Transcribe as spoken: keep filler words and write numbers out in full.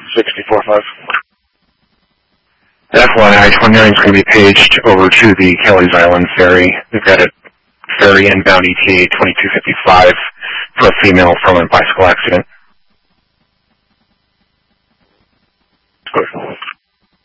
sixty-four five. F one I twenty-nine is going to be paged over to the Kelly's Island ferry. We've got a ferry inbound E T A twenty-two fifty-five for a female from a bicycle accident. Good.